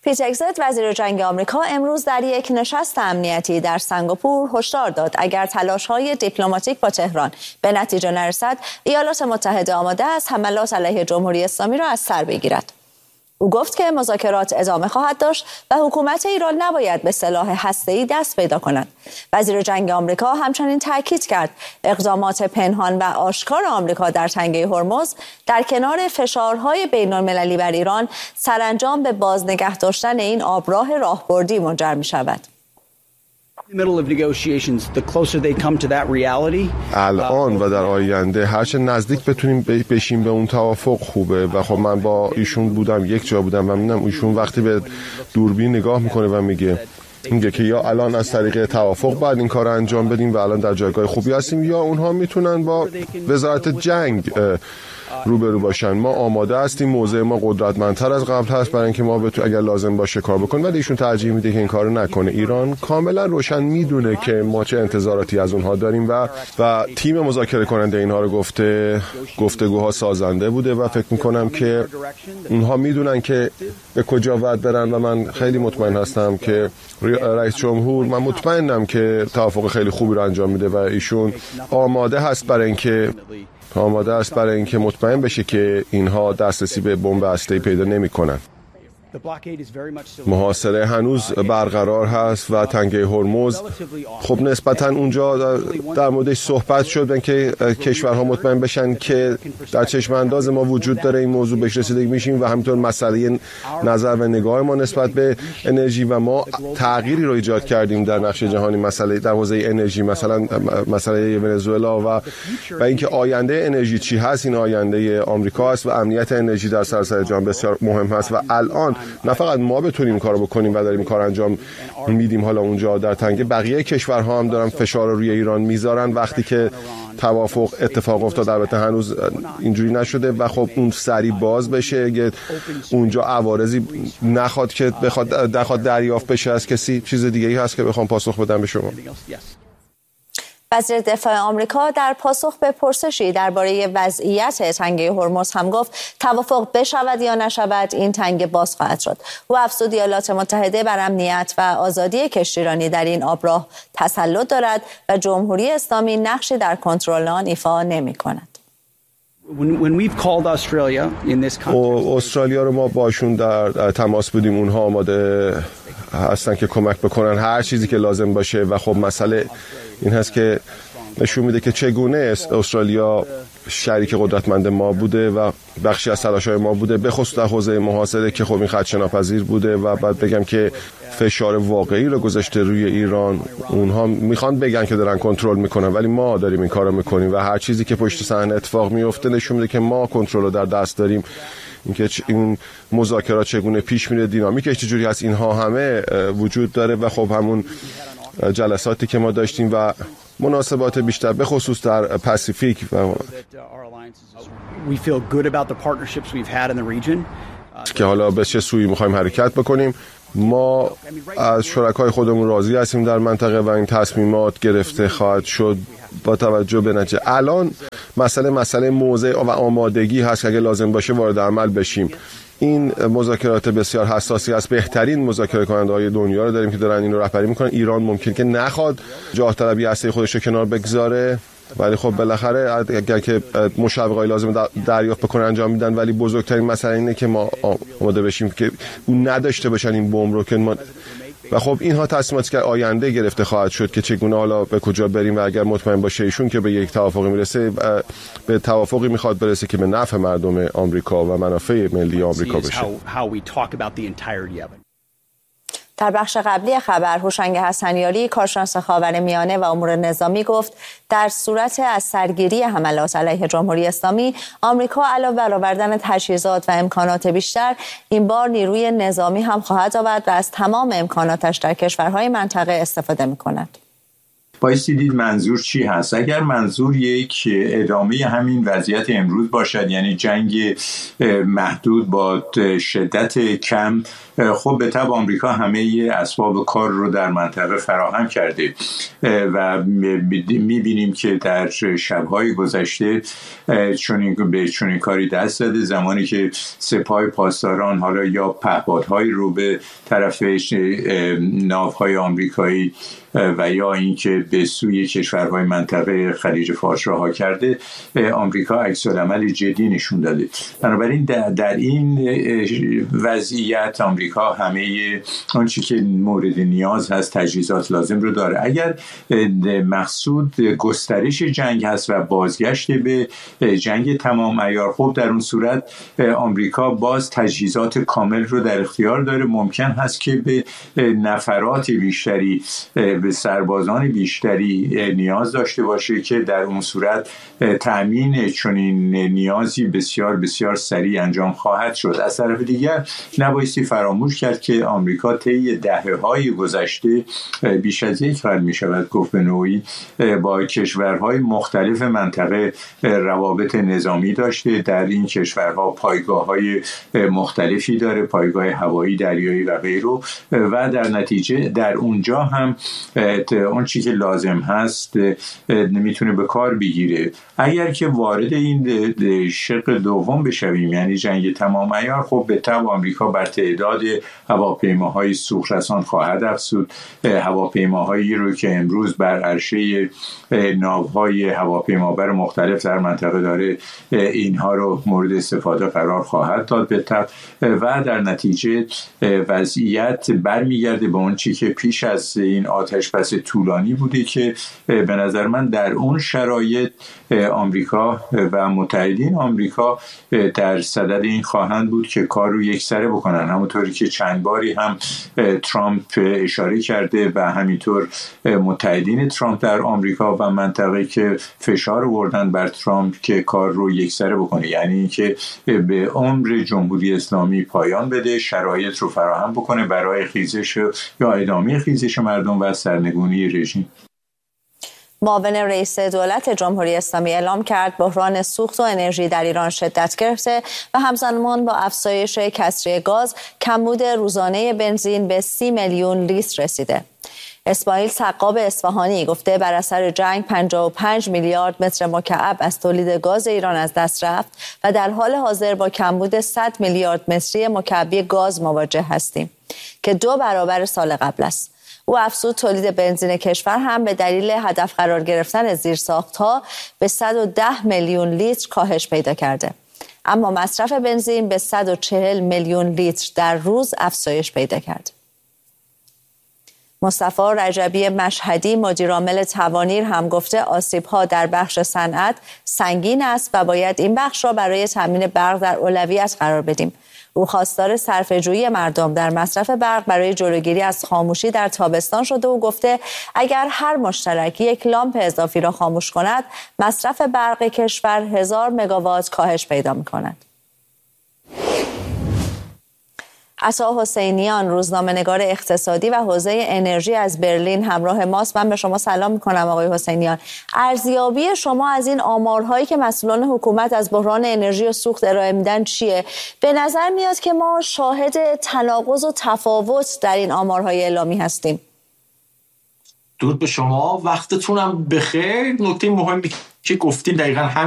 پیت هگزت وزیر جنگ آمریکا امروز در یک نشست امنیتی در سنگاپور هشدار داد اگر تلاش‌های دیپلماتیک با تهران به نتیجه نرسد، ایالات متحده آماده است حملات علیه جمهوری اسلامی را از سر بگیرد. او گفت که مذاکرات ادامه خواهد داشت و حکومت ایران نباید به سلاح هسته‌ای دست پیدا کند. وزیر جنگ آمریکا همچنین تاکید کرد اقدامات پنهان و آشکار آمریکا در تنگه هرمز در کنار فشارهای بین‌المللی بر ایران سرانجام به بازنگه داشتن این آبراه راهبردی منجر می‌شود. الان و در آینده هرچه نزدیک بتونیم بشیم به اون توافق خوبه و خب من با ایشون بودم، یک جا بودم و می‌بینم ایشون وقتی به دوربین نگاه میکنه و میگه که یا الان از طریق توافق باید این کار رو انجام بدیم و الان در جایگاه خوبی هستیم، یا اونها میتونن با وزارت جنگ روبرو باشن. ما آماده هستیم، موضع ما قدرتمندتر از قبل هست برای اینکه ما اگر لازم باشه کار بکنیم، ولی ایشون ترجیح میده که این کارو نکنه. ایران کاملا روشن میدونه که ما چه انتظاراتی از اونها داریم و تیم مذاکره کننده اینها رو گفتگوها سازنده بوده و فکر میکنم که اونها میدونن که به کجا باید برن و من خیلی مطمئن هستم که رئیس جمهور، من مطمئنم که توافق خیلی خوبی رو انجام میده و ایشون آماده هست برای اینکه مطمئن بشه که اینها دسترسی به بمب هسته‌ای پیدا نمی‌کنن. محاصره هنوز برقرار هست و تنگه هرمز خب نسبتاً اونجا در موردش صحبت شد که کشورها مطمئن بشن که در چشم انداز ما وجود داره این موضوع بهش رسیدگی میشیم و همینطور مسئله نظر و نگاه ما نسبت به انرژی و ما تغییری رو ایجاد کردیم در نقشه جهانی، مسئله در حوزه انرژی، مثلا مسئله ونزوئلا و اینکه آینده انرژی چی هست. این آینده آمریکا است و امنیت انرژی در سراسر جهان بسیار مهم هست و الان نه فقط ما بتونیم این کارو بکنیم و داریم کار انجام میدیم حالا اونجا در تنگه، بقیه کشورها هم دارن فشار رو روی ایران میذارن وقتی که توافق اتفاق افتاد. البته هنوز اینجوری نشده و خب اون سریع باز بشه اگه اونجا عوارضی نخواد که بخواد دریافت بشه از کسی. چیز دیگه ای هست که بخوام پاسخ بدم به شما؟ وزیر دفاع آمریکا در پاسخ به پرسشی درباره وضعیت تنگه هرمز هم گفت توافق بشود یا نشود این تنگه باز خواهد شد. او افزود ایالات متحده بر امنیت و آزادی کشتیرانی در این آبراه تسلط دارد و جمهوری اسلامی نقشی در کنترل آن ایفا نمی‌کند. استرالیا رو ما باشون در تماس بودیم، اونها آماده هستن که کمک بکنن هر چیزی که لازم باشه و خب مسئله این هست که نشون میده که چگونه استرالیا شریک قدرتمند ما بوده و بخشی از تلاش‌های ما بوده، به خصوص در حوزه محاصره که خب این خدشه‌ناپذیر بوده و بعد بگم که فشار واقعی رو گذاشته روی ایران. اونها میخوان بگن که دارن کنترل میکنن ولی ما داریم این کارو میکنیم و هر چیزی که پشت صحنه اتفاق میفته نشون میده که ما کنترل رو در دست داریم. اینکه این مذاکرات چگونه پیش میره، دینامیکش چجوری هست، اینها همه وجود داره و خب همون جلساتی که ما داشتیم و مناسبات بیشتر به خصوص در پاسیفیک و که حالا به چه سویی میخوایم حرکت بکنیم. ما از شرکای خودمون راضی هستیم در منطقه و این تصمیمات گرفته خواهد شد با توجه به نتیجه. الان مسئله موضع و آمادگی هست که اگه لازم باشه وارد عمل بشیم. این مذاکرات بسیار حساسی است. بهترین مذاکره کننده‌های دنیا رو داریم که دارن این رو رهبری میکنن. ایران ممکن که نخواد جاه طلبی هسته خودش رو کنار بگذاره، ولی خب بالاخره اگر که مشوقای لازم دریافت بکنن انجام میدن، ولی بزرگترین مسئله اینه که ما آماده بشیم که اون نداشته باشن این بمب رو که ما و خب اینها تصمیماتی که آینده گرفته خواهد شد که چگونه حالا به کجا بریم و اگر مطمئن باشه ایشون که به یک توافقی میرسه، به توافقی میخواد برسه که به نفع مردم آمریکا و منافع ملی آمریکا بشه. در بخش قبلی خبر هوشنگ حسنیاری کارشناس خاورمیانه و امور نظامی گفت در صورت از سرگیری حملات علیه جمهوری اسلامی، آمریکا علاوه بر آوردن تجهیزات و امکانات بیشتر این بار نیروی نظامی هم خواهد آورد و از تمام امکاناتش در کشورهای منطقه استفاده می‌کند. بایستی دید منظور چی هست. اگر منظور یک ادامه همین وضعیت امروز باشد، یعنی جنگ محدود با شدت کم، خب به طبع آمریکا همه اسباب کار رو در منطقه فراهم کرده و میبینیم که در شب‌های گذشته به چنین کاری دست داده، زمانی که سپاه پاسداران حالا یا پهپادهایی رو به طرف ناوهای آمریکایی و یا اینکه به سوی کشورهای منطقه خلیج فارس رها کرده، آمریکا عکس‌العمل جدی نشون داده. بنابراین در این وضعیت آمریکا همه آنچه که مورد نیاز هست، تجهیزات لازم رو داره. اگر مقصود گسترش جنگ هست و بازگشت به جنگ تمام عیار، خب در اون صورت آمریکا باز تجهیزات کامل رو در اختیار داره. ممکن هست که به نفرات بیشتری، به سربازان بیشتری نیاز داشته باشه که در اون صورت تأمین چنین نیازی بسیار بسیار سریع انجام خواهد شد. از طرف دیگر نبایستی فراموش کرد که آمریکا طی دهه‌های گذشته بیش از یک قرن میشود گفت به نوعی با کشورهای مختلف منطقه روابط نظامی داشته. در این کشورها پایگاه‌های مختلفی داره، پایگاه هوایی، دریایی و غیره، و در نتیجه در اونجا هم اون چیزی که لازم هست نمیتونه به کار بگیره. اگر که وارد این شق دوم بشویم، یعنی جنگ تمام عیار، خب به طبع آمریکا بر تعداد هواپیماهای سوخترسان خواهد افزود. هواپیماهایی رو که امروز بر عرشه ناوهای هواپیمابر مختلف در منطقه داره، اینها رو مورد استفاده قرار خواهد داد به طبع، و در نتیجه وضعیت برمیگرده به اون چی که پیش از این آتش‌بس طولانی بوده که به نظر من در اون شرایط آمریکا و متحدین آمریکا در صدد این خواهند بود که کار رو یکسره بکنن، همونطوری که چند باری هم ترامپ اشاره کرده و همینطور متحدین ترامپ در آمریکا و منطقه که فشار آوردن بر ترامپ که کار رو یکسره بکنه، یعنی اینکه به عمر جمهوری اسلامی پایان بده، شرایط رو فراهم بکنه برای خیزش یا ادامه خیزش مردم و سرنگونی رژیم. معاون رئیس دولت جمهوری اسلامی اعلام کرد بحران سوخت و انرژی در ایران شدت گرفته و همزمان با افزایش کسری گاز کمبود روزانه بنزین به 30 میلیون لیتر رسیده. اسماعیل سقاب اصفهانی گفته بر اثر جنگ 55 میلیارد متر مکعب از تولید گاز ایران از دست رفت و در حال حاضر با کمبود 100 میلیارد متری مکعبی گاز مواجه هستیم که 2 برابر سال قبل است. او افزود تولید بنزین کشور هم به دلیل هدف قرار گرفتن زیرساخت‌ها به 110 میلیون لیتر کاهش پیدا کرده، اما مصرف بنزین به 140 میلیون لیتر در روز افزایش پیدا کرد. مصطفی رجبی مشهدی مدیرعامل توانیر هم گفته آسیب‌ها در بخش صنعت سنگین است و باید این بخش را برای تامین برق در اولویت قرار بدیم. او خواستار صرفه‌جویی مردم در مصرف برق برای جلوگیری از خاموشی در تابستان شده و گفته اگر هر مشترک یک لامپ اضافی را خاموش کند، مصرف برق کشور 1000 مگاوات کاهش پیدا می‌کند. عطا حسینیان روزنامه‌نگار اقتصادی و حوزه انرژی از برلین همراه ماست. من به شما سلام می‌کنم آقای حسینیان. ارزیابی شما از این آمارهایی که مسئولان حکومت از بحران انرژی و سوخت ارائه میدن چیه؟ به نظر میاد که ما شاهد تناقض و تفاوت در این آمارهای اعلامی هستیم. درود به شما، وقتتونم بخیر. نکته مهمی که گفتین دقیقاً